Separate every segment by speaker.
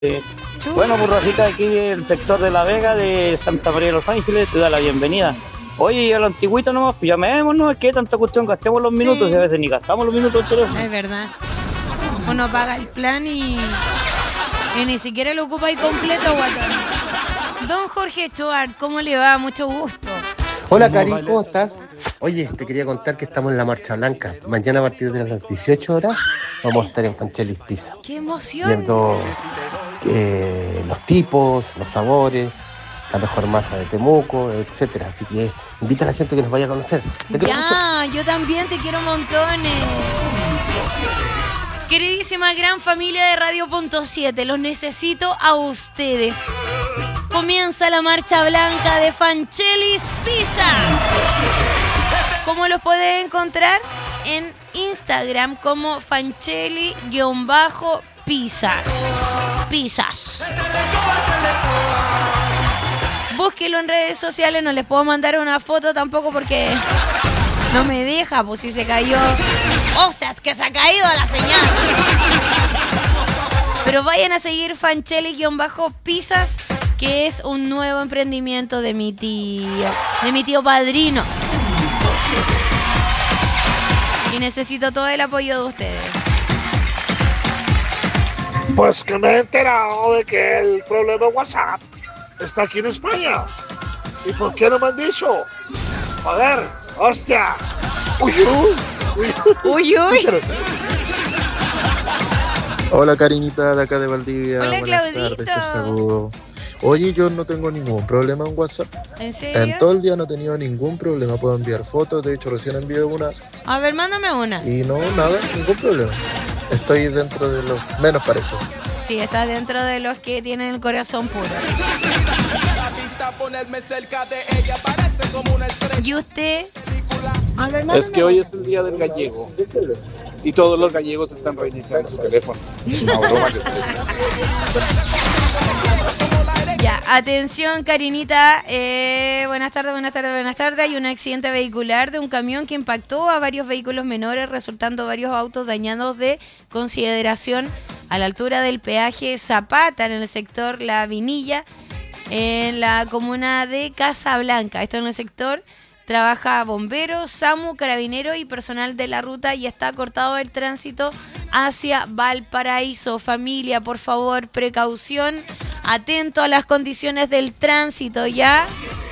Speaker 1: Bueno, pues Rafita, aquí el sector de La Vega, de Santa María de los Ángeles, te da la bienvenida. Oye, y a la antigüita nomás, pues llamémonos, que tanta cuestión, gastemos los minutos,
Speaker 2: Sí.
Speaker 1: y a veces ni gastamos los minutos del teléfono.
Speaker 2: Es verdad. Uno paga el plan y ni siquiera lo ocupa ahí completo, guatón. Don Jorge Stuart, ¿cómo le va? Mucho gusto.
Speaker 3: Hola Cari, ¿cómo estás? Oye, te quería contar que estamos en la Marcha Blanca. Mañana a partir de las 18 horas vamos a estar en Fanchelis Pizza,
Speaker 2: ¡Qué emoción!
Speaker 3: viendo los tipos, los sabores, la mejor masa de Temuco, etcétera. Así que invita a la gente que nos vaya a conocer. Te quiero mucho.
Speaker 2: Ya, yo también te quiero montones. Queridísima gran familia de Radio.7, los necesito a ustedes. Comienza la marcha blanca de Fanchelis Pizza. ¿Cómo los puedes encontrar? En Instagram como Fancheli-Pizza. Pizzas. Búsquelo en redes sociales, no les puedo mandar una foto tampoco porque no me deja, pues si se cayó. ¡Ostras, que se ha caído la señal! Pero vayan a seguir Fancheli-Pizzas, que es un nuevo emprendimiento de mi tío padrino. Y necesito todo el apoyo de ustedes.
Speaker 4: Pues que me he enterado de que el problema de WhatsApp está aquí en España. ¿Y por qué no me han dicho? Joder, hostia. Uy, uy, uy.
Speaker 2: Uy, uy.
Speaker 5: Hola Karinita, de acá de Valdivia.
Speaker 2: Hola,
Speaker 5: Buenas
Speaker 2: Claudito.
Speaker 5: tardes, te saludo. Oye, yo no tengo ningún problema en WhatsApp.
Speaker 2: ¿En serio?
Speaker 5: En todo el día no he tenido ningún problema. Puedo enviar fotos, de hecho recién envié una
Speaker 2: A ver, mándame una.
Speaker 5: y no, nada, ningún problema. Estoy dentro de los menos parece.
Speaker 2: Sí, está dentro de los que tienen el corazón puro. ¿Y usted? A ver,
Speaker 6: Es que hoy es el día del gallego y todos los gallegos están reiniciando su teléfono. Es una broma que se les hace.
Speaker 2: Ya, atención, Karinita. Buenas tardes, buenas tardes, buenas tardes. Hay un accidente vehicular de un camión que impactó a varios vehículos menores, resultando varios autos dañados de consideración a la altura del peaje Zapata, en el sector La Vinilla, en la comuna de Casablanca. Esto en el sector trabaja bomberos, SAMU, carabineros y personal de la ruta y está cortado el tránsito hacia Valparaíso. Familia, por favor, precaución, atento a las condiciones del tránsito, ¿ya?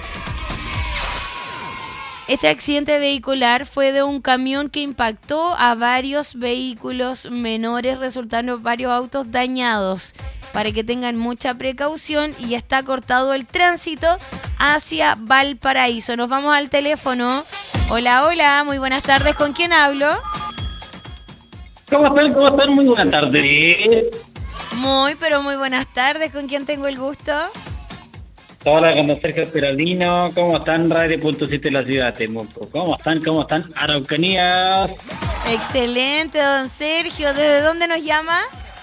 Speaker 2: Este accidente vehicular fue de un camión que impactó a varios vehículos menores, resultando varios autos dañados. Para que tengan mucha precaución y está cortado el tránsito hacia Valparaíso. Nos vamos al teléfono. Hola, hola, muy buenas tardes. ¿Con quién hablo?
Speaker 7: ¿Cómo están? ¿Cómo están? Muy buenas tardes.
Speaker 2: Muy, pero muy buenas tardes. ¿Con quién tengo el gusto?
Speaker 7: Hola, con don Sergio Peralino. ¿Cómo están? Radio.7 de la ciudad de Temuco. ¿Cómo están? ¿Cómo están? Araucanías.
Speaker 2: Excelente, don Sergio. ¿Desde dónde nos llama?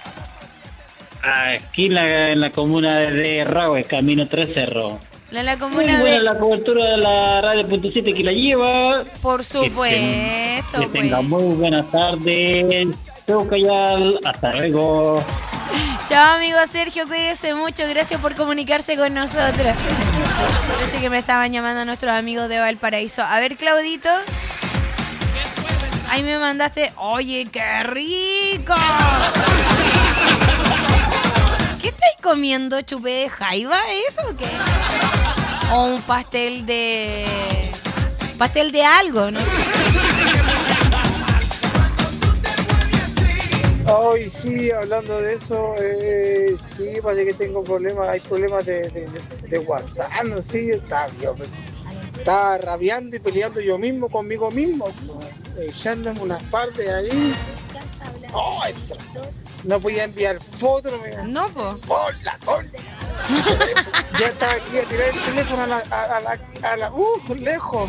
Speaker 7: Aquí en la comuna de Rahue, Camino Tres Cerros.
Speaker 2: En la
Speaker 7: Muy
Speaker 2: comuna
Speaker 7: buena
Speaker 2: de...
Speaker 7: la cobertura de la Radio.7 que la lleva.
Speaker 2: Por supuesto,
Speaker 7: Que tenga
Speaker 2: pues.
Speaker 7: muy buenas tardes. Chau, Cayal. Hasta luego.
Speaker 2: Chao, amigo Sergio, cuídese mucho. Gracias por comunicarse con nosotros. Parece que me estaban llamando nuestros amigos de Valparaíso. A ver, Claudito. Ahí me mandaste... ¡Oye, qué rico! ¿Qué estáis comiendo? ¿Chupé de jaiba eso o qué? O un pastel de... Pastel de algo, ¿no?
Speaker 8: Ay, sí, hablando de eso, sí, parece que tengo problemas, hay problemas de WhatsApp, no sé, estaba rabiando y peleando yo mismo conmigo mismo, echándome unas partes ahí. Ay, no podía enviar fotos, no me...
Speaker 2: No, po.
Speaker 8: ¡Hola, hola! Ya estaba aquí a tirar el teléfono a la lejos.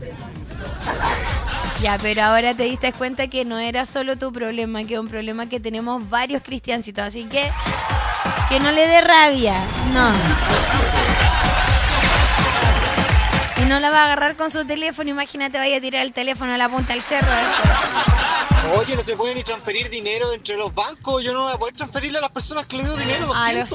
Speaker 2: Ya, pero ahora te diste cuenta que no era solo tu problema, que es un problema que tenemos varios cristiancitos, así que no le dé rabia, no. Y no la va a agarrar con su teléfono, imagínate, vaya a tirar el teléfono a la punta del cerro.
Speaker 9: Oye, no se puede ni transferir dinero entre los bancos. Yo no voy a poder transferirle a las personas que le doy dinero.
Speaker 2: A los